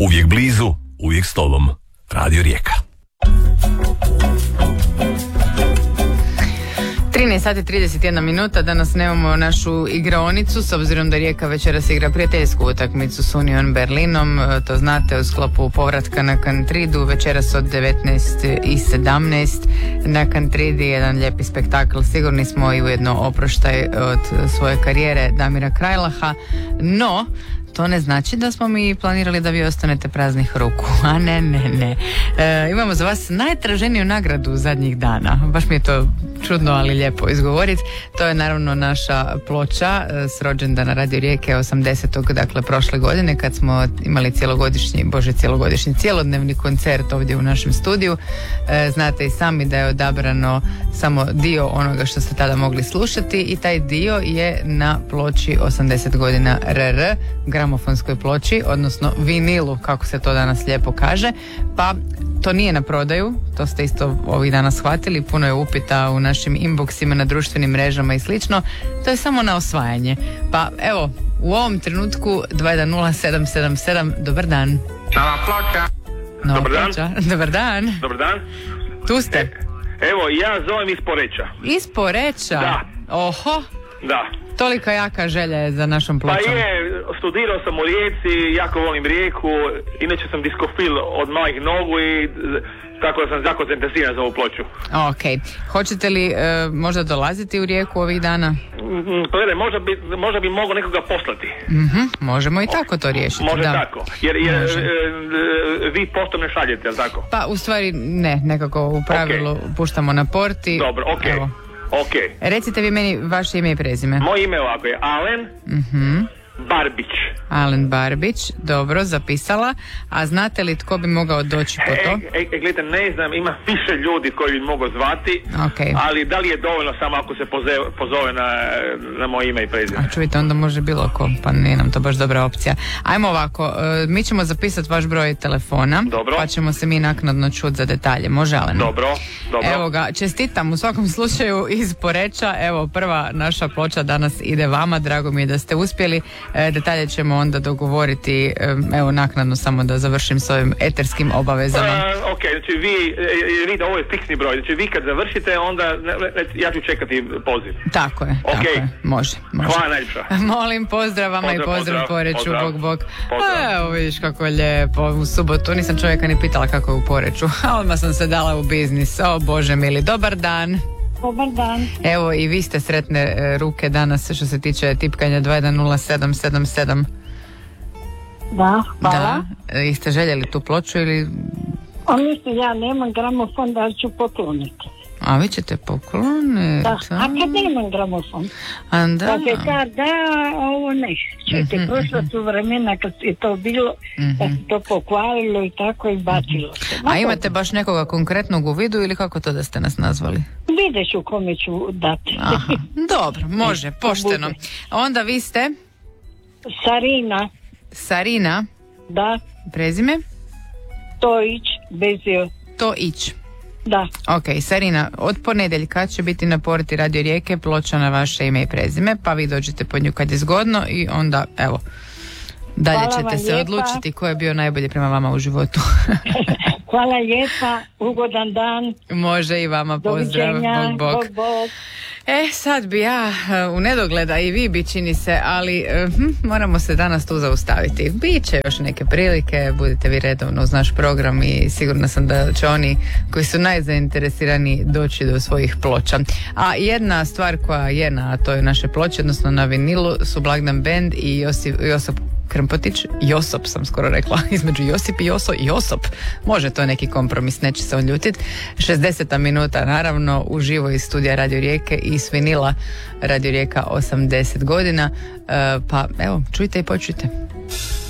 Uvijek blizu, uvijek s tobom. Radio Rijeka. 13 sati 31 minuta, danas nemamo našu igraonicu, s obzirom da Rijeka večeras igra prijateljsku utakmicu s Union Berlinom, to znate, u sklopu povratka na Kantridu, večeras od 19:17 na Kantridi, jedan lijepi spektakl, sigurni smo, i ujedno oproštaj od svoje karijere Damira Krajlaha, no to ne znači da smo mi planirali da vi ostanete praznih ruku. A ne. Imamo za vas najtraženiju nagradu zadnjih dana. Baš mi je to čudno, ali lijepo izgovoriti. To je naravno naša ploča s rođendana Radio Rijeke 80. dakle prošle godine, kad smo imali cjelodnevni koncert ovdje u našem studiju. Znate i sami da je odabrano samo dio onoga što ste tada mogli slušati, i taj dio je na ploči 80 godina RR, gramofonskoj ploči, odnosno vinilu, kako se to danas lijepo kaže. Pa to nije na prodaju, to ste isto ovih dana shvatili, puno je upita u našim inboxima na društvenim mrežama i slično. To je samo na osvajanje. Pa evo, u ovom trenutku 210777, dobar dan. Nova ploča. Dobar dan. Dobar dan. Dobar dan. Tu ste. Evo, ja zovem iz Poreča. Iz Poreča? Da. Oho. Da. Tolika jaka želja je za našom pločom. Pa je, studirao sam u Rijeci, jako volim Rijeku, inače sam diskofil od malih nogu i tako da sam jako zainteresiran za ovu ploču. Ok. Hoćete li možda dolaziti u Rijeku ovih dana? Gledaj, možda bi mogao nekoga poslati. Možemo i tako to riješiti. Može da. tako, jer vi poštom ne šaljete, jel tako? Pa u stvari ne, nekako u pravilu puštamo na porti. Dobro, ok. Evo. Ok. Recite vi meni vaše ime i prezime. Moje ime ovako je Alen Barbić. Alen Barbić, dobro, zapisala. A znate li tko bi mogao doći po to? Gledajte, ne znam, ima više ljudi koji bi mogu zvati, okay. Ali da li je dovoljno samo ako se pozove na moje ime i prezime? A čujte, onda može bilo ko, pa nije nam to baš dobra opcija. Ajmo ovako, mi ćemo zapisati vaš broj telefona, dobro. Pa ćemo se mi naknadno čuti za detalje. Može, Alen? Dobro. Evo ga, čestitam u svakom slučaju iz Poreča. Evo, prva naša ploča danas ide vama, drago mi je da ste uspjeli. Detalje ćemo onda dogovoriti, evo naknadno, samo da završim s ovim eterskim obavezama. Ok, znači vi da ovo je fiksni broj, znači vi kad završite onda ja ću čekati poziv. Tako je, okay. Tako je, može. Hvala najljepša. Molim, pozdrav vama i pozdrav Poreču, bog. Evo vidiš kako je lijepo, u subotu nisam čovjeka ni pitala kako je u Poreču, a odmah sam se dala u biznis, o Bože mili, dobar dan. Dobar dan. Evo i vi ste sretne ruke danas što se tiče tipkanja 210777. Da, hvala. Da, i ste željeli tu ploču ili... Mislim, ja nemam gramofon, da ću pokloniti. A vi ćete pokloniti? Da, a kad nemam gramofon? A da. Pa se ovo ne. Čujte, prošla su vremena kad je to bilo, da se to pokvarilo i tako i bacilo se. A imate baš nekoga konkretnog u vidu ili kako to da ste nas nazvali? Vidjet ću kome ću dati. Aha, dobro, može, pošteno. Onda vi ste? Sarina? Da. Prezime? Toić, bez je. Toić. Da. Ok, Sarina, od ponedjeljka će biti na porti Radio Rijeke ploča na vaše ime i prezime, pa vi dođete po nju kad je zgodno i onda, evo, dalje ćete se odlučiti ko je bio najbolje prema vama u životu. Hvala lijepa, ugodan dan. Može i vama, pozdrav. Bog. Sad bi ja u nedogleda i vi bi, čini se, ali moramo se danas tu zaustaviti. Biće još neke prilike, budite vi redovno uz naš program i sigurna sam da će oni koji su najzainteresirani doći do svojih ploča. A jedna stvar koja je na toj naše ploče, odnosno na vinilu, su Blagdan Band i Josip Krmpotić, Josop sam skoro rekla, između Josip i Josop. Može to neki kompromis, neće se on ljutit. 60 minuta naravno uživo iz studija Radio Rijeke i s vinila Radio Rijeka 80 godina. Pa evo, čujte i počujte.